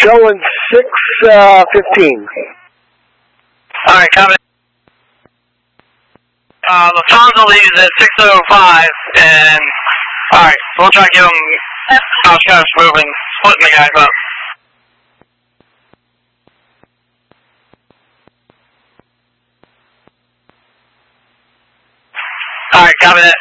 showing 6:15. Alright, copy. Lufthansa leaves at 6:05, and alright, we'll try to get them outskirts moving, splitting the guys up. Alright, copy that.